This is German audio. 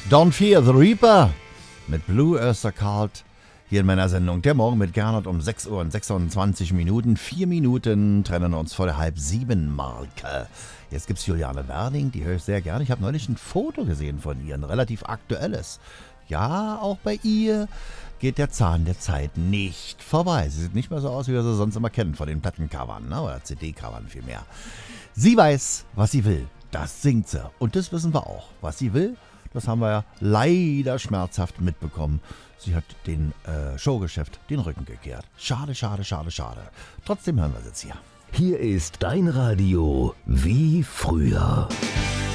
Don't Fear the Reaper mit Blue Oyster Cult hier in meiner Sendung Der Morgen mit Gernot um 6 Uhr und 26 Minuten. 4 Minuten trennen uns vor der Halb-7-Marke. Jetzt gibt's Juliane Werding, die höre ich sehr gerne. Ich habe neulich ein Foto gesehen von ihr, ein relativ aktuelles. Ja, auch bei ihr geht der Zahn der Zeit nicht vorbei. Sie sieht nicht mehr so aus, wie wir sie sonst immer kennen von den Plattencovern, ne? Oder CD-Covern vielmehr. Sie weiß, was sie will. Das singt sie. Und das wissen wir auch. Was sie will, das haben wir ja leider schmerzhaft mitbekommen. Sie hat dem Showgeschäft den Rücken gekehrt. Schade, schade, schade, schade. Trotzdem hören wir es jetzt hier. Hier ist dein Radio wie früher.